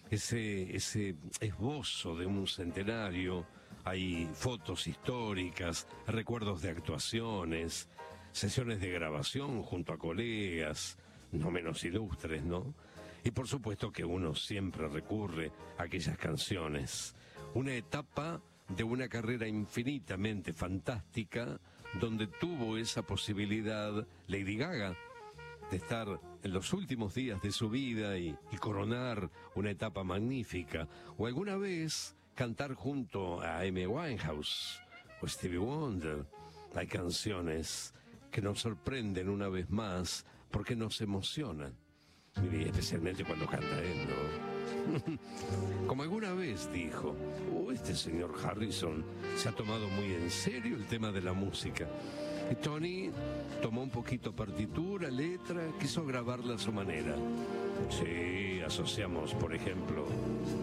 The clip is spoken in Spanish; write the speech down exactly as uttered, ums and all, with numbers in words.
ese, ese esbozo de un centenario. Hay fotos históricas, recuerdos de actuaciones, sesiones de grabación junto a colegas, no menos ilustres, ¿no? Y por supuesto que uno siempre recurre a aquellas canciones. Una etapa de una carrera infinitamente fantástica, donde tuvo esa posibilidad Lady Gaga de estar en los últimos días de su vida y, y coronar una etapa magnífica, o alguna vez cantar junto a Amy Winehouse o Stevie Wonder. Hay canciones que nos sorprenden una vez más porque nos emocionan, y especialmente cuando canta él, ¿no? Como alguna vez dijo, oh, este señor Harrison se ha tomado muy en serio el tema de la música. Y Tony tomó un poquito partitura, letra, quiso grabarla a su manera. Sí, asociamos, por ejemplo,